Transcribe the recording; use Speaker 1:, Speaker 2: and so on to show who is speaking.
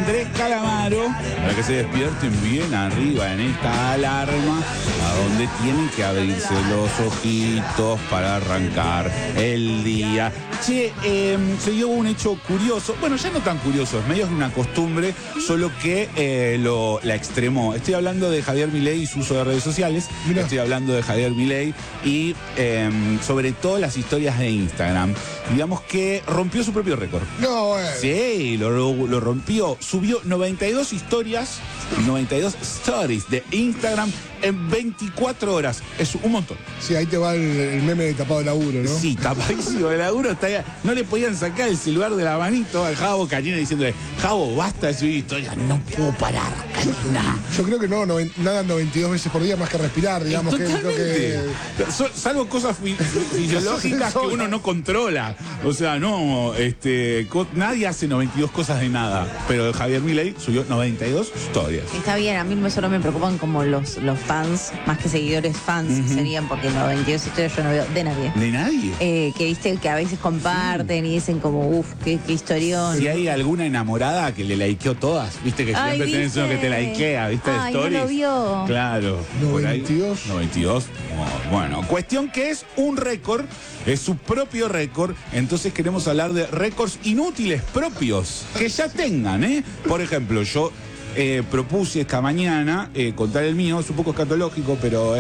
Speaker 1: Andrés Calamaro, para que se despierten bien arriba en esta alarma, a donde tienen que abrirse los ojitos para arrancar el día. Che, se dio un hecho curioso, bueno, ya no tan curioso, es medio una costumbre, solo que la extremó. Estoy hablando de Javier Milei y su uso de redes sociales. Mirá. Estoy hablando de Javier Milei y sobre todo las historias de Instagram. Digamos que rompió su propio récord.
Speaker 2: No,
Speaker 1: Sí, lo rompió. Subió 92 historias, 92 stories de Instagram en 24 horas. Es un montón.
Speaker 2: Sí, ahí te va el meme de tapado de laburo, ¿no?
Speaker 1: Sí, tapadísimo de laburo. No le podían sacar el celular de la manito al Javo Cañina diciéndole: Javo, basta de subir historias, no puedo parar, Cañina.
Speaker 2: Yo creo que nadan 92 veces por día más que respirar, digamos.
Speaker 1: Salvo cosas fisiológicas que uno no controla. O sea, no, nadie hace 92 cosas de nada. Pero Javier Milei subió 92 historias.
Speaker 3: Está bien, a mí solo me preocupan como los fans, más que seguidores fans serían, porque 92 historias yo no veo de nadie.
Speaker 1: ¿De nadie?
Speaker 3: Que viste que a veces comparten y dicen como, uff, qué historión.
Speaker 1: Si hay alguna enamorada que le likeó todas, viste que siempre tenés uno que te likea, viste, de stories.
Speaker 3: No lo vio.
Speaker 1: Claro.
Speaker 2: 92.
Speaker 1: 92. Bueno, cuestión que es un récord, es su propio récord, entonces queremos hablar de récords inútiles propios, que ya tengan, ¿eh? Por ejemplo, yo propuse esta mañana contar el mío, es un poco escatológico, pero